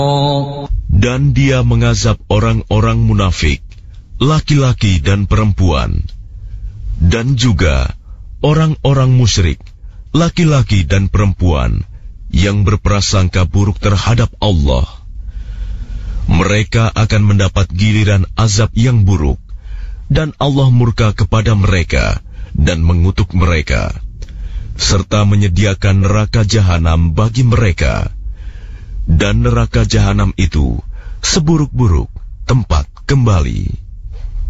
Dan Dia mengazab orang-orang munafik, laki-laki dan perempuan, dan juga orang-orang musyrik, laki-laki dan perempuan, yang berprasangka buruk terhadap Allah. Mereka akan mendapat giliran azab yang buruk, dan Allah murka kepada mereka dan mengutuk mereka, serta menyediakan neraka jahanam bagi mereka. Dan neraka jahanam itu seburuk-buruk tempat kembali.